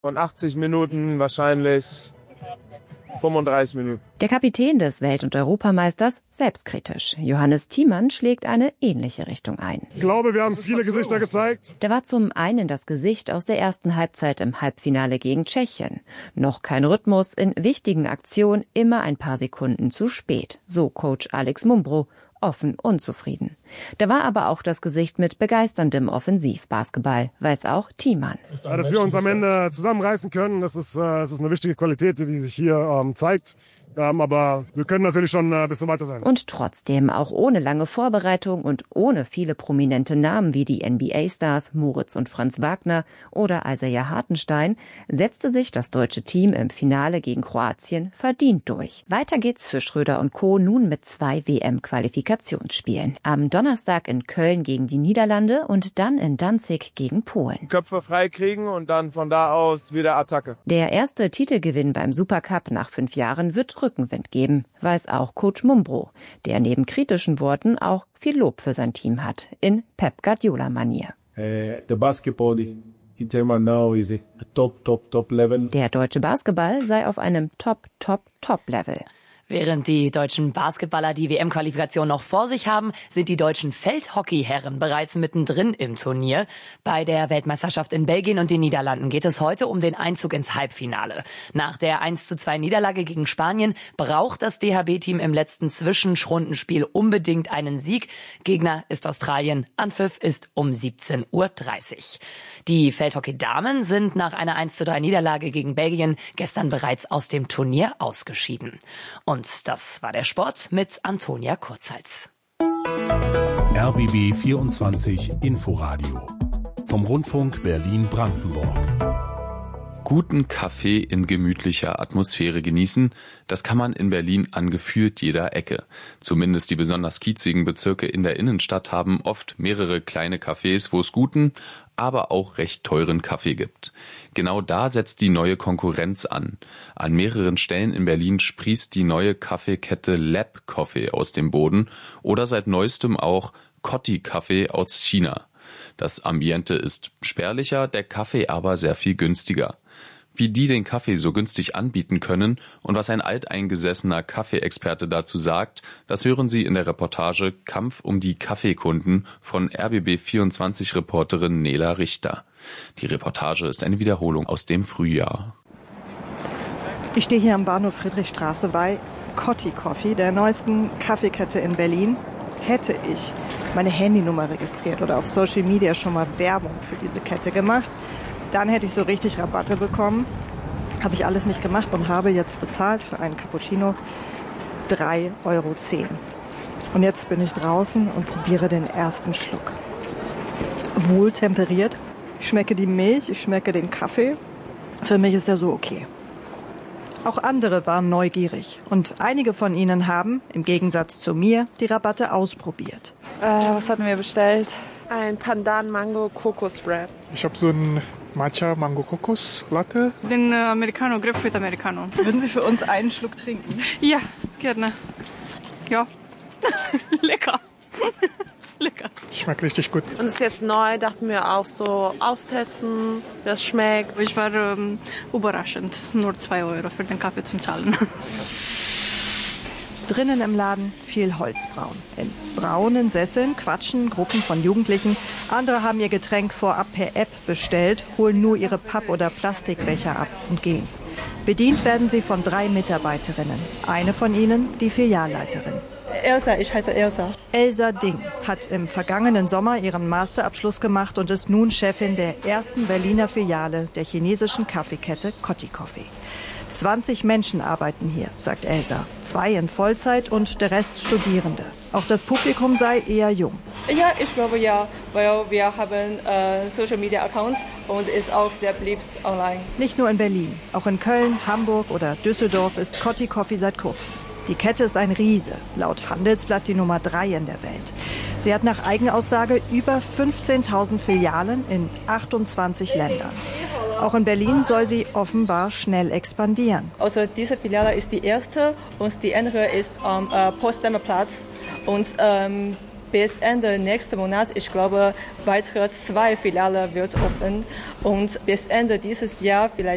Von 80 Minuten wahrscheinlich 35 Minuten. Der Kapitän des Welt- und Europameisters selbstkritisch. Johannes Thiemann schlägt eine ähnliche Richtung ein. Ich glaube, wir haben viele Gesichter gezeigt. Da war zum einen das Gesicht aus der ersten Halbzeit im Halbfinale gegen Tschechien. Noch kein Rhythmus, in wichtigen Aktionen immer ein paar Sekunden zu spät. So Coach Alex Mumbro. Offen unzufrieden. Da war aber auch das Gesicht mit begeisterndem Offensivbasketball, weiß auch Thiemann. Ja, dass wir uns am Ende zusammenreißen können, das ist eine wichtige Qualität, die sich hier zeigt. Aber wir können natürlich schon ein bisschen weiter sein. Und trotzdem, auch ohne lange Vorbereitung und ohne viele prominente Namen wie die NBA-Stars Moritz und Franz Wagner oder Isaiah Hartenstein, setzte sich das deutsche Team im Finale gegen Kroatien verdient durch. Weiter geht's für Schröder und Co. nun mit 2 WM-Qualifikationsspielen. Am Donnerstag in Köln gegen die Niederlande und dann in Danzig gegen Polen. Köpfe frei kriegen und dann von da aus wieder Attacke. Der erste Titelgewinn beim Supercup nach 5 Jahren wird Rückenwind geben, weiß auch Coach Mumbro, der neben kritischen Worten auch viel Lob für sein Team hat, in Pep Guardiola-Manier. The basketball in Germany now is a top level. Der deutsche Basketball sei auf einem top Level. Während die deutschen Basketballer die WM-Qualifikation noch vor sich haben, sind die deutschen Feldhockeyherren bereits mittendrin im Turnier. Bei der Weltmeisterschaft in Belgien und den Niederlanden geht es heute um den Einzug ins Halbfinale. Nach der 1:2 Niederlage gegen Spanien braucht das DHB-Team im letzten Zwischenrundenspiel unbedingt einen Sieg. Gegner ist Australien. Anpfiff ist um 17:30 Uhr. Die Feldhockey-Damen sind nach einer 1:3 Niederlage gegen Belgien gestern bereits aus dem Turnier ausgeschieden. Und das war der Sport mit Antonia Kurzhals. RBB 24 Inforadio vom Rundfunk Berlin-Brandenburg. Guten Kaffee in gemütlicher Atmosphäre genießen, das kann man in Berlin an gefühlt jeder Ecke. Zumindest die besonders kiezigen Bezirke in der Innenstadt haben oft mehrere kleine Cafés, wo es guten, aber auch recht teuren Kaffee gibt. Genau da setzt die neue Konkurrenz an. An mehreren Stellen in Berlin sprießt die neue Kaffeekette Lab Coffee aus dem Boden oder seit neuestem auch Cotti Kaffee aus China. Das Ambiente ist spärlicher, der Kaffee aber sehr viel günstiger. Wie die den Kaffee so günstig anbieten können und was ein alteingesessener Kaffeeexperte dazu sagt, das hören Sie in der Reportage Kampf um die Kaffeekunden von RBB24-Reporterin Nela Richter. Die Reportage ist eine Wiederholung aus dem Frühjahr. Ich stehe hier am Bahnhof Friedrichstraße bei Cotti Coffee, der neuesten Kaffeekette in Berlin. Hätte ich meine Handynummer registriert oder auf Social Media schon mal Werbung für diese Kette gemacht, dann hätte ich so richtig Rabatte bekommen. Habe ich alles nicht gemacht und habe jetzt bezahlt für einen Cappuccino 3,10 €. Und jetzt bin ich draußen und probiere den ersten Schluck. Wohl temperiert. Ich schmecke die Milch, ich schmecke den Kaffee. Für mich ist er so okay. Auch andere waren neugierig und einige von ihnen haben, im Gegensatz zu mir, die Rabatte ausprobiert. Was hatten wir bestellt? Ein Pandan-Mango-Kokos-Wrap. Ich habe so ein Matcha-Mango-Kokos-Latte. Den Americano, Grapefruit Americano. Würden Sie für uns einen Schluck trinken? Ja, gerne. Ja, lecker. Lecker. Schmeckt richtig gut. Und es ist jetzt neu, dachten wir auch so austesten, wie das schmeckt. Ich war überraschend, nur 2 € für den Kaffee zu zahlen. Drinnen im Laden viel Holzbraun. In braunen Sesseln quatschen Gruppen von Jugendlichen. Andere haben ihr Getränk vorab per App bestellt, holen nur ihre Papp- oder Plastikbecher ab und gehen. Bedient werden sie von 3 Mitarbeiterinnen. Eine von ihnen die Filialleiterin. Elsa, ich heiße Elsa. Elsa Ding hat im vergangenen Sommer ihren Masterabschluss gemacht und ist nun Chefin der ersten Berliner Filiale der chinesischen Kaffeekette Cotti Coffee. 20 Menschen arbeiten hier, sagt Elsa. 2 in Vollzeit und der Rest Studierende. Auch das Publikum sei eher jung. Ja, ich glaube ja, weil wir haben Social Media Accounts und es ist auch sehr beliebt online. Nicht nur in Berlin, auch in Köln, Hamburg oder Düsseldorf ist Cotti Coffee seit kurzem. Die Kette ist ein Riese, laut Handelsblatt die Nummer 3 in der Welt. Sie hat nach Eigenaussage über 15.000 Filialen in 28 Ländern. Auch in Berlin soll sie offenbar schnell expandieren. Also diese Filiale ist die erste und die andere ist am Potsdamer Platz. Und bis Ende nächsten Monats, ich glaube, weitere 2 Filialen wird offen. Und bis Ende dieses Jahr vielleicht